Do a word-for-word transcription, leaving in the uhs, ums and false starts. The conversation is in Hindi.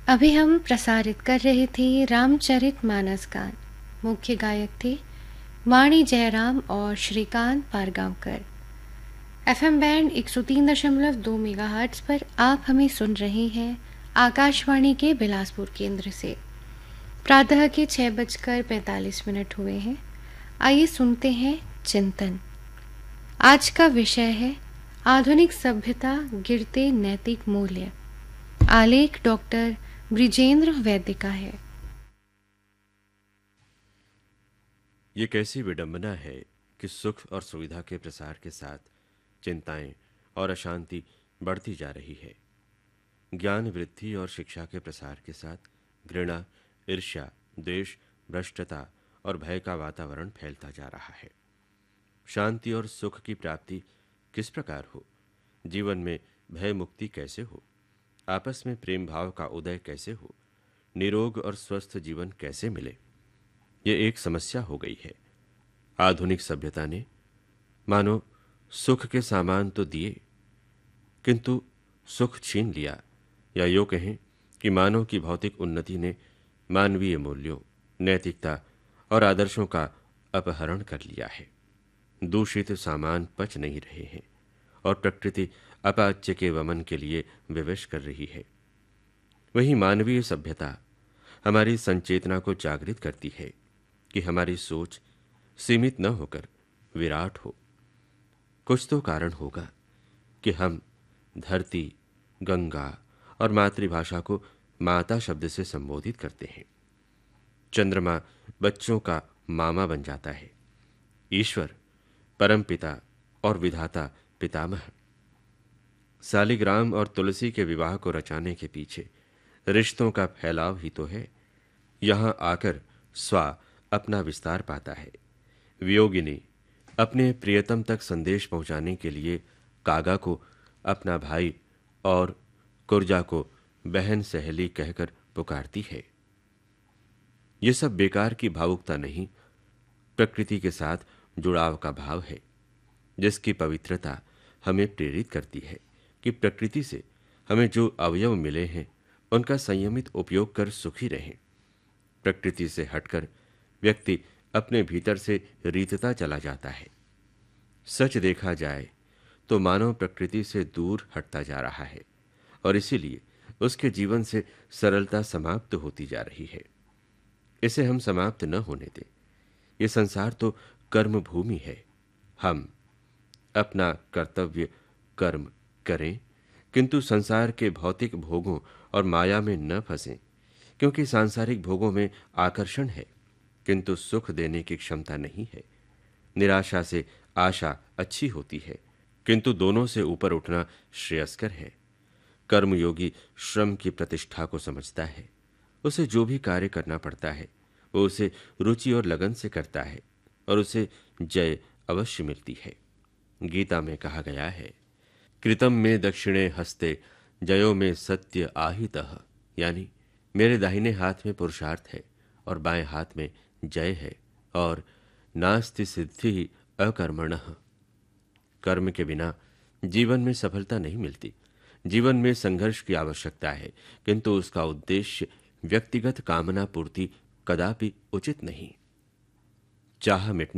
अभी हम प्रसारित कर रहे थे रामचरितमानस गान। मुख्य गायक थे वाणी जयराम और श्रीकांत पारगांवकर। एफएम बैंड एक सौ तीन दशमलव दो मेगाहर्ट्ज पर आप हमें सुन रहे हैं आकाशवाणी के बिलासपुर केंद्र से। प्रातः के छह बजकर पैंतालीस मिनट हुए हैं। आइए सुनते हैं चिंतन। आज का विषय है आधुनिक सभ्यता गिरते नैतिक मूल्य। आलेख डॉक्टर ब्रिजेंद्र वैद्य का है। ये कैसी विडंबना है कि सुख और सुविधा के प्रसार के साथ चिंताएं और अशांति बढ़ती जा रही है। ज्ञान वृद्धि और शिक्षा के प्रसार के साथ घृणा, ईर्ष्या, द्वेष, भ्रष्टता और भय का वातावरण फैलता जा रहा है। शांति और सुख की प्राप्ति किस प्रकार हो? जीवन में भय मुक्ति कैसे हो? आपस में प्रेम भाव का उदय कैसे हो? निरोग और स्वस्थ जीवन कैसे मिले? ये एक समस्या हो गई है। आधुनिक सभ्यता ने मानो सुख के सामान तो दिए, किंतु सुख छीन लिया, या यूं कहें कि मानव की भौतिक उन्नति ने मानवीय मूल्यों, नैतिकता और आदर्शों का अपहरण कर लिया है। दूषित सामान पच नहीं रहे हैं और प्रकृति अपाच्य के वमन के लिए विवश कर रही है। वही मानवीय सभ्यता हमारी संचेतना को जागृत करती है कि हमारी सोच सीमित न होकर विराट हो। कुछ तो कारण होगा कि हम धरती, गंगा और मातृभाषा को माता शब्द से संबोधित करते हैं। चंद्रमा बच्चों का मामा बन जाता है। ईश्वर परमपिता और विधाता पितामह। सालिग्राम और तुलसी के विवाह को रचाने के पीछे रिश्तों का फैलाव ही तो है। यहां आकर स्वा अपना विस्तार पाता है। वियोगिनी अपने प्रियतम तक संदेश पहुंचाने के लिए कागा को अपना भाई और कुर्जा को बहन सहेली कहकर पुकारती है। यह सब बेकार की भावुकता नहीं, प्रकृति के साथ जुड़ाव का भाव है, जिसकी पवित्रता हमें प्रेरित करती है कि प्रकृति से हमें जो अवयव मिले हैं उनका संयमित उपयोग कर सुखी रहें। प्रकृति से हटकर व्यक्ति अपने भीतर से रीतता चला जाता है। सच देखा जाए तो मानव प्रकृति से दूर हटता जा रहा है और इसीलिए उसके जीवन से सरलता समाप्त होती जा रही है। इसे हम समाप्त न होने दें। ये संसार तो कर्म भूमि है। हम अपना कर्तव्य कर्म करें, किंतु संसार के भौतिक भोगों और माया में न फंसें, क्योंकि सांसारिक भोगों में आकर्षण है किंतु सुख देने की क्षमता नहीं है। निराशा से आशा अच्छी होती है, किंतु दोनों से ऊपर उठना श्रेयस्कर है। कर्मयोगी श्रम की प्रतिष्ठा को समझता है। उसे जो भी कार्य करना पड़ता है वो उसे रुचि और लगन से करता है और उसे जय अवश्य मिलती है। गीता में कहा गया है, कृतम में दक्षिणे हस्ते जयो में सत्य आहितः, यानी मेरे दाहिने हाथ में पुरुषार्थ है और बाएं हाथ में जय है, और नास्ति सिद्धि अकर्मणः। कर्म के बिना जीवन में सफलता नहीं मिलती। जीवन में संघर्ष की आवश्यकता है, किंतु उसका उद्देश्य व्यक्तिगत कामना पूर्ति कदापि उचित नहीं। चाह मिटने